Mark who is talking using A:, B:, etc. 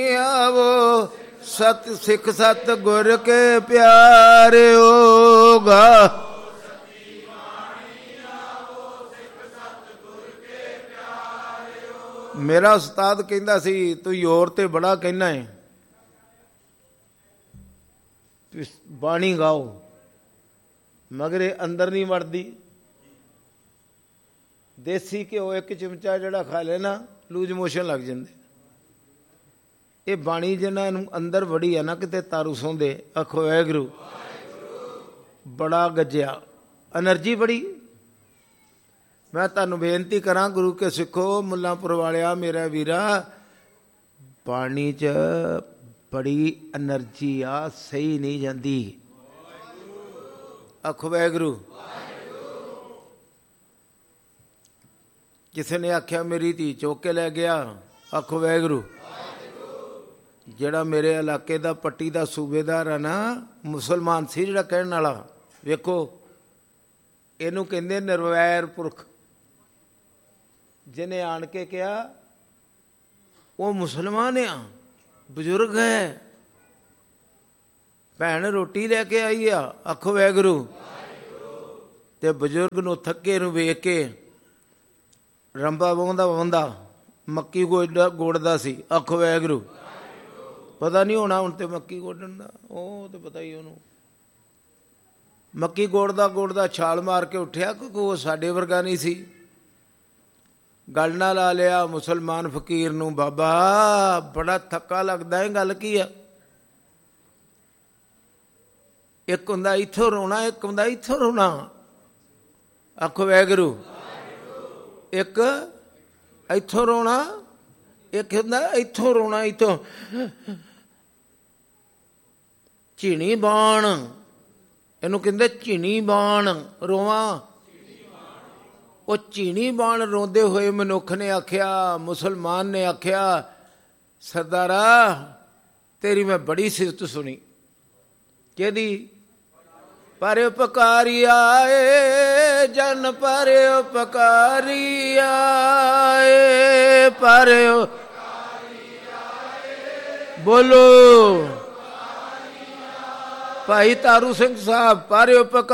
A: आवो सत सिख सत गुर के प्यारिओ गा। मेरा उस्ताद कहंदा सी तू योर ते बड़ा कहना है, बाणी गाओ मगर अंदर नहीं वड़दी। देसी घ्यो एक चिमचा जिहड़ा खा ले ना लूज मोशन लग जांदे। ये बाणी जिन्हां अंदर वड़ी है ना किते तारू सौंदे आखो वाहिगुरू बड़ा गज्जिया एनर्जी बड़ी। मैं तुहानूं बेनती करा गुरु के सिखो मुल्लांपुर वालिया मेरा वीरा बाणी च बड़ी एनर्जी आ सही नहीं जाती। आखो वाहिगुरू। किसी ने आख्या मेरी धी चुक के लै गया, आखो वाहिगुरू। ਜਿਹੜਾ ਮੇਰੇ इलाके ਦਾ पट्टी ਦਾ सूबेदार है ना मुसलमान ਸੀ ਜਿਹੜਾ ਕਹਿਣ ਵਾਲਾ ਵੇਖੋ ਇਹਨੂੰ ਕਹਿੰਦੇ ਨਿਰਵੈਰ ਪੁਰਖ। ਜਿਹਨੇ ਆਣ ਕੇ ਕਿਹਾ ਉਹ ਮੁਸਲਮਾਨ ਆ, ਬਜ਼ੁਰਗ ਹੈ, ਭੈਣ ਰੋਟੀ ਲੈ ਕੇ ਆਈ ਆ, ਆਖੋ ਵਾਹਿਗੁਰੂ। ਤੇ ਬਜ਼ੁਰਗ ਨੂੰ ਥੱਕੇ ਨੂੰ ਵੇਖ ਕੇ ਰੰਬਾ ਵਾਹੁੰਦਾ ਮੱਕੀ ਗੋੜਦਾ ਸੀ, ਆਖੋ ਵਾਹਿਗੁਰੂ। पता नहीं होना हुण ते मक्की गोडन दा, ਉਹ तो पता ही ਉਹਨੂੰ। मक्की गोड़दा छाल मार के उठिया क्योंकि वो साडे वर्गा नहीं सी। गल ना ला लिया मुसलमान फकीर नूं, बाबा बड़ा थक्का लगदा है, गल की आ? एक हुंदा इत्थों रोना, एक हुंदा इत्थों रोना, आखो वाहिगुरू। एक इत्थों रोना, एक हुंदा इत्थों रोना, इत्थों ਝੀਣੀ ਬਾਣ, ਇਹਨੂੰ ਕਹਿੰਦੇ ਝੀਣੀ ਬਾਣ ਰੋਵਾਂ। ਉਹ ਝੀਣੀ ਬਾਣ ਰੋਂਦੇ ਹੋਏ ਮਨੁੱਖ ਨੇ ਆਖਿਆ, ਮੁਸਲਮਾਨ ਨੇ ਆਖਿਆ, ਸਰਦਾਰਾ ਤੇਰੀ ਮੈਂ ਬੜੀ ਸਿਫਤ ਸੁਣੀ। ਕਿਹਦੀ? ਪਰ ਉਪਕਾਰੀ ਆਏ ਜਨ, ਪਰ ਉਪਕਾਰੀ ਆਏ, ਪਰ ਬੋਲੋ ਭਾਈ ਤਾਰੂ ਸਿੰਘ ਸਾਹਿਬ, ਪਰ ਉਪਕਾਰ